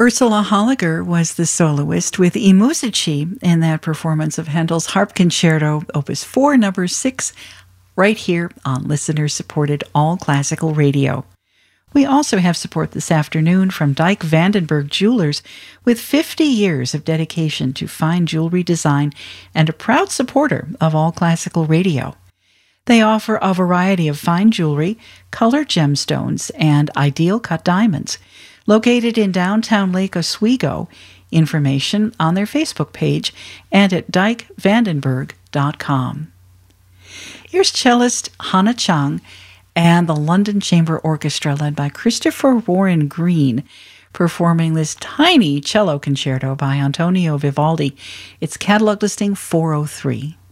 Ursula Holliger was the soloist with I Musici in that performance of Handel's Harp Concerto, Opus 4, number 6, right here on listener-supported All Classical Radio. We also have support this afternoon from Dyke Vandenberg Jewelers, with 50 years of dedication to fine jewelry design and a proud supporter of All Classical Radio. They offer a variety of fine jewelry, colored gemstones, and ideal cut diamonds. Located in downtown Lake Oswego, information on their Facebook page and at dykevandenberg.com. Here's cellist Hannah Chang and the London Chamber Orchestra led by Christopher Warren Green performing this tiny cello concerto by Antonio Vivaldi. It's catalog listing 403.